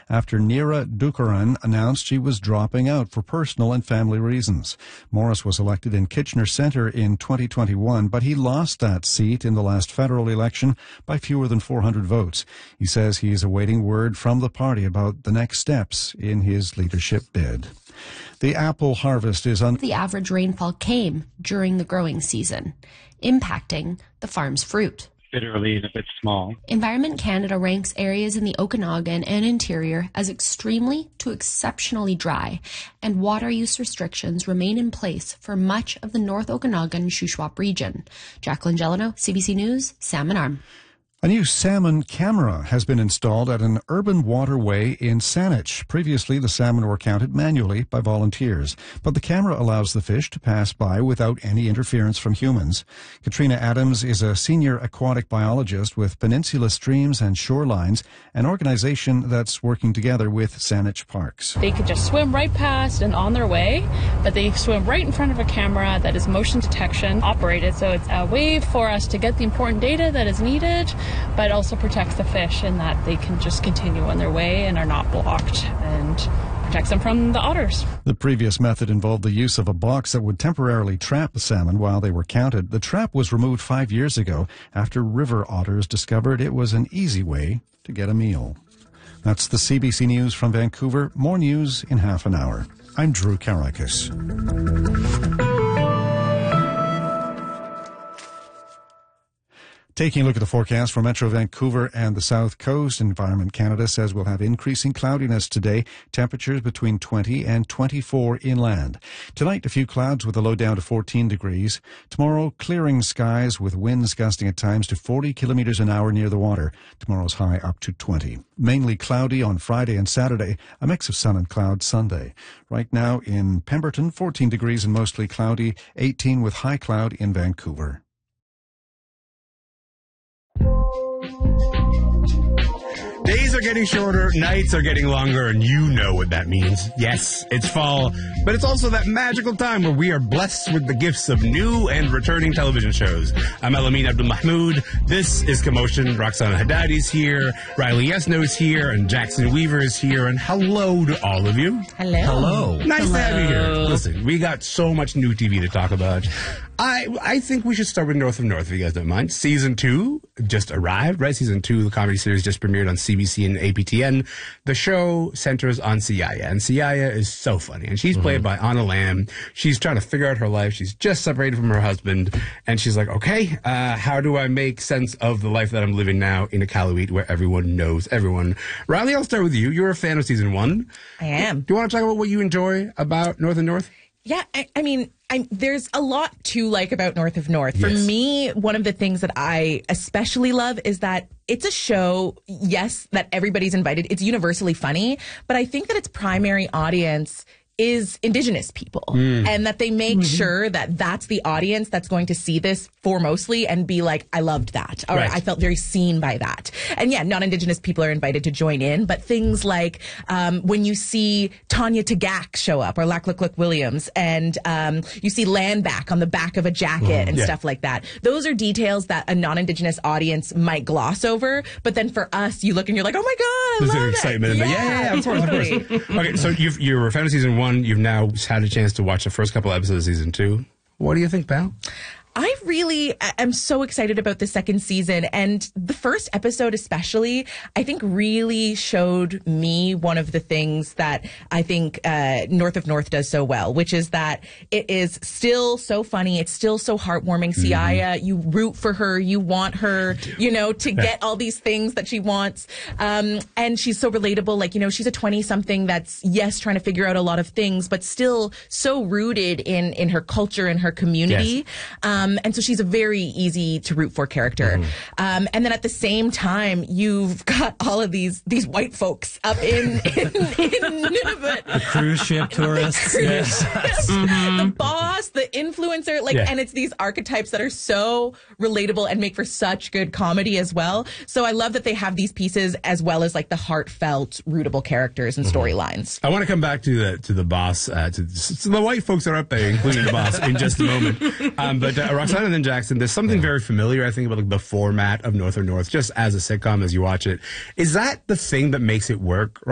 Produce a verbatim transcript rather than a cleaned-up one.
after Neera Dukaran announced she was dropping out for personal and family reasons. Morris was elected in Kitchener Centre in twenty twenty-one, but he lost that seat in the last federal election by fewer than four hundred votes. He says he is awaiting word from the party about the next steps in his leadership bid. The apple harvest is on. The average rainfall came during the growing season, impacting the farm's fruit. Bit early and a bit small. Environment Canada ranks areas in the Okanagan and interior as extremely to exceptionally dry, and water use restrictions remain in place for much of the North Okanagan Shuswap region. Jacqueline Gelano, C B C News, Salmon Arm. A new salmon camera has been installed at an urban waterway in Saanich. Previously, the salmon were counted manually by volunteers, but the camera allows the fish to pass by without any interference from humans. Katrina Adams is a senior aquatic biologist with Peninsula Streams and Shorelines, an organization that's working together with Saanich Parks. They could just swim right past and on their way, but they swim right in front of a camera that is motion detection operated, so it's a way for us to get the important data that is needed, but also protects the fish in that they can just continue on their way and are not blocked, and protects them from the otters. The previous method involved the use of a box that would temporarily trap the salmon while they were counted. The trap was removed five years ago after river otters discovered it was an easy way to get a meal. That's the C B C News from Vancouver. More news in half an hour. I'm Drew Karakis. Taking a look at the forecast for Metro Vancouver and the South Coast, Environment Canada says we'll have increasing cloudiness today, temperatures between twenty and twenty-four inland. Tonight, a few clouds with a low down to fourteen degrees. Tomorrow, clearing skies with winds gusting at times to forty kilometres an hour near the water. Tomorrow's high up to twenty. Mainly cloudy on Friday and Saturday, a mix of sun and clouds Sunday. Right now in Pemberton, fourteen degrees and mostly cloudy, eighteen with high cloud in Vancouver. Days are getting shorter, nights are getting longer, and you know what that means. Yes, it's fall, but it's also that magical time where we are blessed with the gifts of new and returning television shows. I'm Elamin Abdul Mahmoud. This is Commotion. Roxana Haddadi's here, Riley Yesno's here, and Jackson Weaver is here. And hello to all of you. Hello. Hello. Nice Hello. to have you here. Listen, we got so much new T V to talk about. I I think we should start with North of North, if you guys don't mind. Season two just arrived, right? Season two, the comedy series just premiered on C B C and A P T N. The show centers on Siaya, and Siaya is so funny. And she's mm-hmm. played by Anna Lamb. She's trying to figure out her life. She's just separated from her husband, and she's like, okay, uh, how do I make sense of the life that I'm living now in Iqaluit where everyone knows everyone? Riley, I'll start with you. You're a fan of season one. I am. Do you want to talk about what you enjoy about North and North? Yeah, I, I mean, I'm, there's a lot to like about North of North. For Yes. me, one of the things that I especially love is that it's a show, yes, that everybody's invited. It's universally funny, but I think that its primary audience is Indigenous people, mm. and that they make mm-hmm. sure that that's the audience that's going to see this foremostly and be like, I loved that, or right. I felt very seen by that. And yeah, non-Indigenous people are invited to join in, but things like um, when you see Tanya Tagaq show up, or Lak Luk Luk Williams, and um, you see land back on the back of a jacket mm, and yeah. stuff like that. Those are details that a non-Indigenous audience might gloss over, but then for us, you look and you're like, oh my God, I There's love an it. excitement in there. Yeah, yeah, yeah, of course, totally. of course. Okay, so you've, you're a fan of season one. You've now had a chance to watch the first couple episodes of season two. What do you think, pal? I really am so excited about the second season, and the first episode especially, I think really showed me one of the things that I think uh, North of North does so well, which is that it is still so funny. It's still so heartwarming. Mm-hmm. Siaya, you root for her. You want her, you know, to get all these things that she wants. Um, and she's so relatable. Like, you know, she's a twenty-something that's, yes, trying to figure out a lot of things, but still so rooted in, in her culture and her community. Yes. Um, Um, and so she's a very easy to root for character. Mm-hmm. Um, and then at the same time, you've got all of these these white folks up in, in, in Nunavut. The cruise ship tourists. The, cruise yes. ship, Mm-hmm. the boss, the influencer. like, yeah. And it's these archetypes that are so relatable and make for such good comedy as well. So I love that they have these pieces as well as like the heartfelt, rootable characters and mm-hmm. storylines. I want to come back to the to the boss, uh, to, to the white folks that are up there, including the boss, in just a moment. Um, but uh, Roxana and Jackson, there's something very familiar, I think, about like, the format of North or North, just as a sitcom as you watch it. Is that the thing that makes it work?